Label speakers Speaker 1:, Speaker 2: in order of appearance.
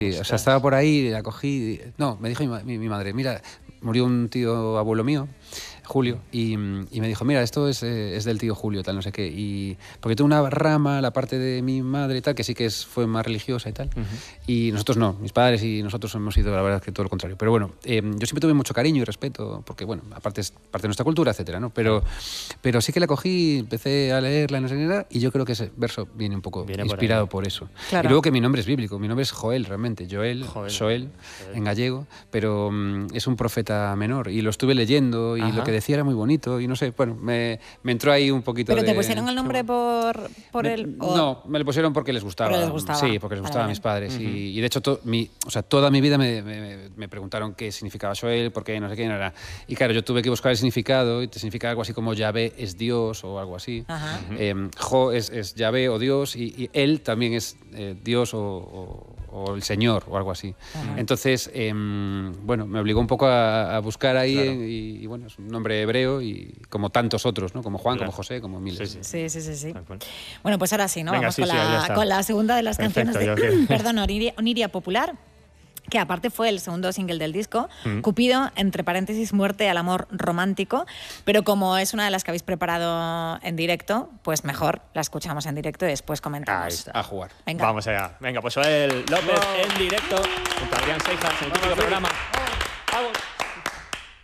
Speaker 1: O sea, estaba por ahí, la cogí... No, me dijo mi madre, mira, murió un tío abuelo mío, Julio, y me dijo, mira, esto es del tío Julio, tal, no sé qué. Y, porque tuvo una rama, la parte de mi madre y tal, que sí que fue más religiosa y tal. Y nosotros no, mis padres y nosotros hemos sido, la verdad, que todo lo contrario. Pero bueno, yo siempre tuve mucho cariño y respeto, porque, bueno, aparte es parte de nuestra cultura, etcétera, ¿no? Pero sí que la cogí, empecé a leerla, no sé qué, y yo creo que ese verso viene un poco inspirado por eso.
Speaker 2: Claro.
Speaker 1: Y luego que mi nombre es bíblico, mi nombre es Joel, realmente. Joel, en gallego, pero es un profeta menor. Y lo estuve leyendo y lo que decía era muy bonito y no sé, bueno, me entró ahí un poquito
Speaker 2: ¿Pero te pusieron el nombre por él?
Speaker 1: No, me lo pusieron porque les gustaba.
Speaker 2: Porque les gustaba.
Speaker 1: Sí, porque les gustaba a mis padres. Y de hecho, toda mi vida me preguntaron qué significaba Joel, por qué, no sé qué, no era. Y claro, yo tuve que buscar el significado y te significa algo así como Yahvé es Dios o algo así. Jo es Yahvé o Dios y él también es Dios o el Señor o algo así. Entonces, bueno, me obligó un poco a buscar ahí y bueno, es un nombre hebreo y como tantos otros, ¿no? Como Juan, como José, como miles.
Speaker 2: Sí. Bueno, pues ahora sí, ¿no?
Speaker 3: Venga,
Speaker 2: Vamos con la segunda de las canciones de perdón, Oniria Popular, que aparte fue el segundo single del disco, Cupido, entre paréntesis, muerte al amor romántico, pero como es una de las que habéis preparado en directo, pues mejor la escuchamos en directo y después comentamos.
Speaker 1: A jugar.
Speaker 2: Venga.
Speaker 3: Vamos allá. Venga, pues Joel López en directo junto a Adrián Seijas en el típico programa.